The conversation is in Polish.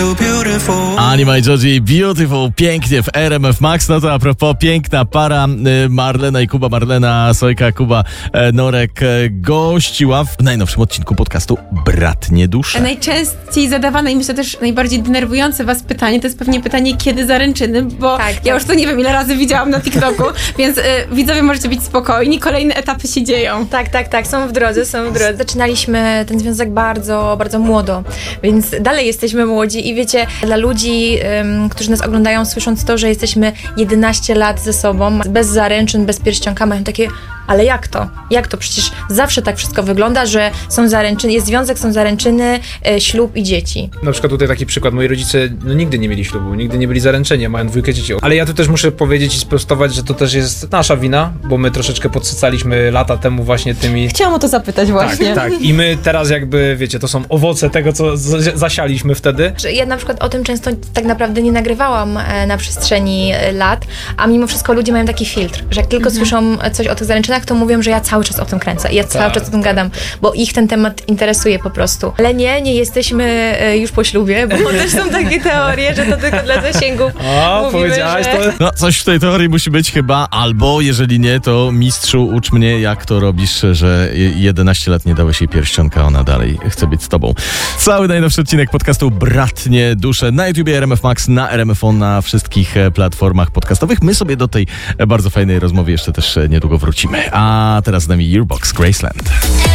Anima i Georgie, Beautiful, pięknie w RMF Max. No to a propos, piękna para Marlena i Kuba, Marlena Sojka, Kuba Norek gościła w najnowszym odcinku podcastu Bratnie Dusze. Najczęściej zadawane i myślę też najbardziej denerwujące was pytanie, to jest pewnie pytanie, kiedy zaręczyny, bo ja już to nie wiem ile razy widziałam na TikToku, więc widzowie możecie być spokojni, kolejne etapy się dzieją. Tak, są w drodze. Zaczynaliśmy ten związek bardzo, bardzo młodo, więc dalej jesteśmy młodzi i wiecie, dla ludzi, którzy nas oglądają, słysząc to, że jesteśmy 11 lat ze sobą, bez zaręczyn, bez pierścionka, mają takie, ale jak to? Jak to? Przecież zawsze tak wszystko wygląda, że są zaręczyny, jest związek, są zaręczyny, ślub i dzieci. Na przykład tutaj taki przykład, moi rodzice nigdy nie mieli ślubu, nigdy nie byli zaręczeni, mają 2 dzieci. Ale ja tu też muszę powiedzieć i sprostować, że to też jest nasza wina, bo my troszeczkę podsycaliśmy lata temu właśnie tymi... Chciałam o to zapytać właśnie. Tak. I my teraz jakby, wiecie, to są owoce tego, co zasialiśmy wtedy. Ja na przykład o tym często tak naprawdę nie nagrywałam na przestrzeni lat, a mimo wszystko ludzie mają taki filtr, że jak tylko słyszą coś o tych zaręczynach, to mówią, że ja cały czas o tym kręcę i ja cały czas o tym gadam, bo ich ten temat interesuje po prostu. Ale nie jesteśmy już po ślubie, bo też są takie teorie, że to tylko dla zasięgów. Powiedziałaś że... to? No, coś w tej teorii musi być chyba, albo jeżeli nie, to mistrzu, ucz mnie, jak to robisz, że 11 lat nie dałeś jej pierścionka, ona dalej chce być z tobą. Cały najnowszy odcinek podcastu Bratnie Dusze na YouTubie RMF Max, na RMFO, na wszystkich platformach podcastowych. My sobie do tej bardzo fajnej rozmowy jeszcze też niedługo wrócimy. A teraz z nami Yearbox Graceland.